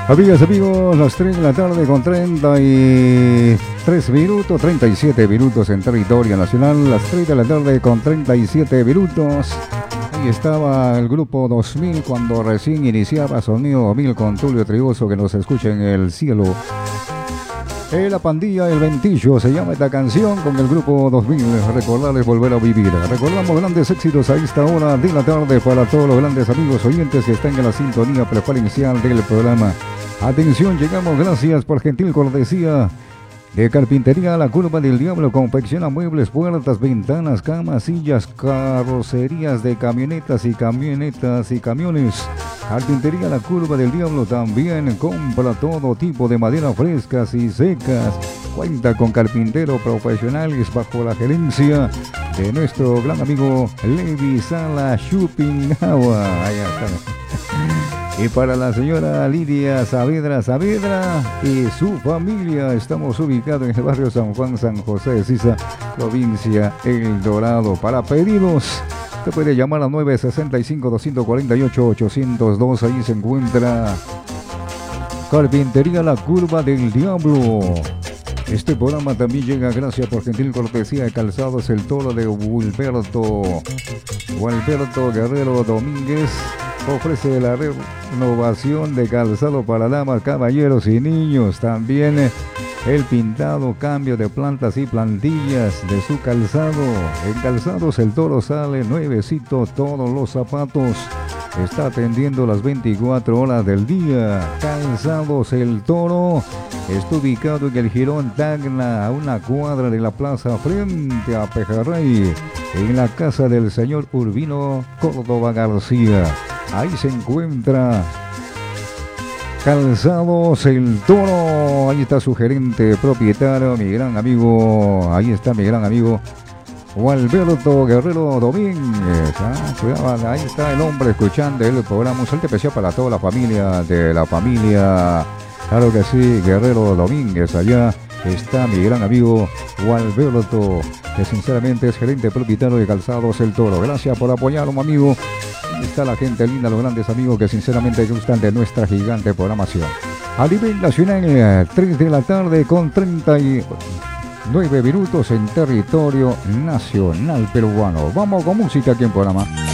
Amigas, amigos, las 3 de la tarde con 33 minutos, 37 minutos en territorio nacional, las 3 de la tarde con 37 minutos. Ahí estaba el grupo 2000 cuando recién iniciaba Sonido 2000 con Tulio Trigoso, que nos escucha en el cielo. La pandilla El Ventillo se llama esta canción con el grupo 2000. Recordarles volver a vivir. Recordamos grandes éxitos a esta hora de la tarde para todos los grandes amigos oyentes que están en la sintonía preferencial del programa. Atención, llegamos gracias por gentil cortesía de Carpintería La Curva del Diablo. Confecciona muebles, puertas, ventanas, camas, sillas, carrocerías de camionetas y camiones. Carpintería La Curva del Diablo también compra todo tipo de madera frescas y secas. Cuenta con carpinteros profesionales bajo la gerencia de nuestro gran amigo Levi Sala Shopping Agua. Allá está. Y para la señora Lidia Saavedra y su familia, estamos ubicados en el barrio San Juan, San José de Sisa, provincia El Dorado. Para pedidos, te puede llamar al 965-248-802. Ahí se encuentra Carpintería La Curva del Diablo. Este programa también llega gracias por gentil cortesía de Calzados El Toro de Gualberto Guerrero Domínguez. Ofrece la renovación de calzado para damas, caballeros y niños. También el pintado, cambio de plantas y plantillas de su calzado. En Calzados El Toro sale nuevecito todos los zapatos. Está atendiendo las 24 horas del día. Calzados El Toro está ubicado en el Jirón Tacna, a una cuadra de la plaza frente a Pejerrey, en la casa del señor Urbino Córdoba García. Ahí se encuentra Calzados El Toro. Ahí está su gerente propietario, mi gran amigo. Ahí está mi gran amigo Gualberto Guerrero Domínguez. Ahí está el hombre escuchando el programa. Un saludo especial para toda la familia claro que sí, Guerrero Domínguez. Allá está mi gran amigo Gualberto, que sinceramente es gerente propietario de Calzados El Toro. Gracias por apoyarlo, amigo. Ahí está la gente linda, los grandes amigos que sinceramente gustan de nuestra gigante programación. A nivel nacional, 3 de la tarde con 39 minutos en territorio nacional peruano. Vamos con música aquí en programa.